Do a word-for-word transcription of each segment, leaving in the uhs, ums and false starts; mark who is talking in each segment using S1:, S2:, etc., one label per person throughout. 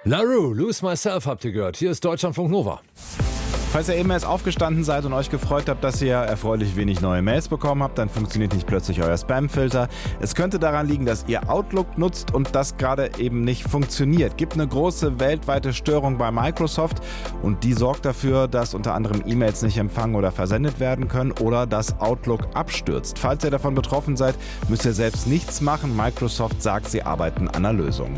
S1: La Rue, Lose Myself habt ihr gehört. Hier ist Deutschlandfunk Nova.
S2: Falls ihr eben erst aufgestanden seid und euch gefreut habt, dass ihr erfreulich wenig neue Mails bekommen habt, dann funktioniert nicht plötzlich euer Spam-Filter. Es könnte daran liegen, dass ihr Outlook nutzt und das gerade eben nicht funktioniert. Gibt eine große weltweite Störung bei Microsoft und die sorgt dafür, dass unter anderem E-Mails nicht empfangen oder versendet werden können oder dass Outlook abstürzt. Falls ihr davon betroffen seid, müsst ihr selbst nichts machen. Microsoft sagt, sie arbeiten an einer Lösung.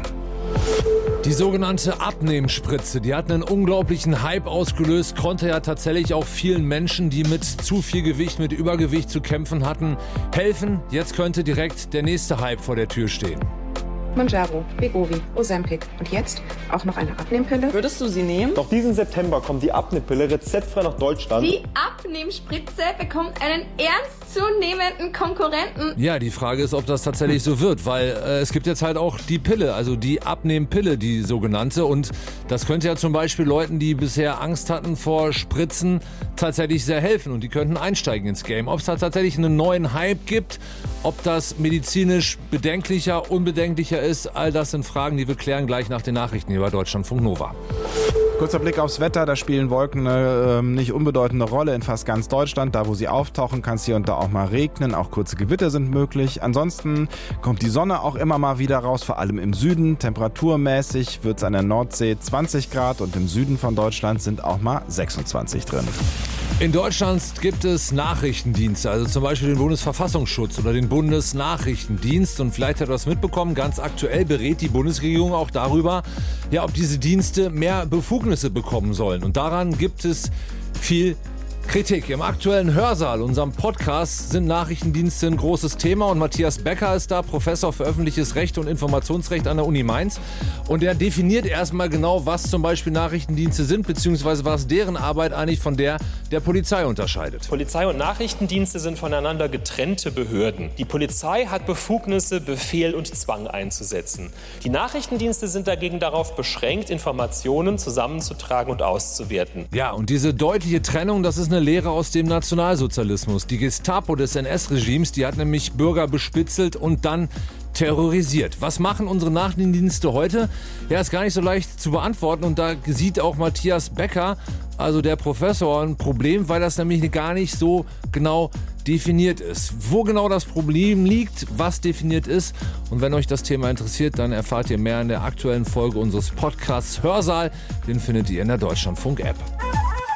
S1: Die sogenannte Abnehmspritze, die hat einen unglaublichen Hype ausgelöst, konnte ja tatsächlich auch vielen Menschen, die mit zu viel Gewicht, mit Übergewicht zu kämpfen hatten, helfen. Jetzt könnte direkt der nächste Hype vor der Tür stehen.
S3: Mounjaro, Wegovy, Ozempic und jetzt auch noch eine Abnehmpille?
S4: Würdest du sie nehmen?
S5: Doch diesen September kommt die Abnehmpille rezeptfrei nach Deutschland.
S6: Die Abnehmspritze bekommt einen ernstzunehmenden Konkurrenten.
S1: Ja, die Frage ist, ob das tatsächlich so wird, weil äh, es gibt jetzt halt auch die Pille, also die Abnehmpille, die sogenannte. Und das könnte ja zum Beispiel Leuten, die bisher Angst hatten vor Spritzen, tatsächlich sehr helfen und die könnten einsteigen ins Game. Ob es da tatsächlich einen neuen Hype gibt, ob das medizinisch bedenklicher, unbedenklicher ist, all das sind Fragen, die wir klären gleich nach den Nachrichten hier bei Deutschlandfunk Nova.
S2: Kurzer Blick aufs Wetter, da spielen Wolken eine äh, nicht unbedeutende Rolle in fast ganz Deutschland. Da, wo sie auftauchen, kann es hier und da auch mal regnen, auch kurze Gewitter sind möglich. Ansonsten kommt die Sonne auch immer mal wieder raus, vor allem im Süden. Temperaturmäßig wird es an der Nordsee zwanzig Grad und im Süden von Deutschland sind auch mal sechsundzwanzig drin.
S1: In Deutschland gibt es Nachrichtendienste, also zum Beispiel den Bundesverfassungsschutz oder den Bundesnachrichtendienst. Und vielleicht habt ihr das mitbekommen, ganz aktuell berät die Bundesregierung auch darüber, ja, ob diese Dienste mehr Befugnisse bekommen sollen. Und daran gibt es viel Kritik. Im aktuellen Hörsaal, unserem Podcast, sind Nachrichtendienste ein großes Thema und Matthias Becker ist da, Professor für öffentliches Recht und Informationsrecht an der Uni Mainz. Und er definiert erstmal genau, was zum Beispiel Nachrichtendienste sind, beziehungsweise was deren Arbeit eigentlich von der der Polizei unterscheidet.
S7: Polizei und Nachrichtendienste sind voneinander getrennte Behörden. Die Polizei hat Befugnisse, Befehl und Zwang einzusetzen. Die Nachrichtendienste sind dagegen darauf beschränkt, Informationen zusammenzutragen und auszuwerten.
S1: Ja, und diese deutliche Trennung, das ist eine Lehre aus dem Nationalsozialismus. Die Gestapo des N S-Regimes, die hat nämlich Bürger bespitzelt und dann terrorisiert. Was machen unsere Nachrichtendienste heute? Ja, ist gar nicht so leicht zu beantworten und da sieht auch Matthias Becker, also der Professor, ein Problem, weil das nämlich gar nicht so genau definiert ist. Wo genau das Problem liegt, was definiert ist und wenn euch das Thema interessiert, dann erfahrt ihr mehr in der aktuellen Folge unseres Podcasts Hörsaal. Den findet ihr in der Deutschlandfunk-App.